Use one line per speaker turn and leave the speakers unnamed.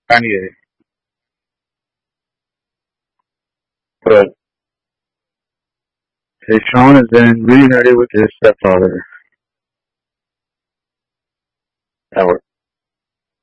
Kanye. But hey, Sean has been reunited with his stepfather. Our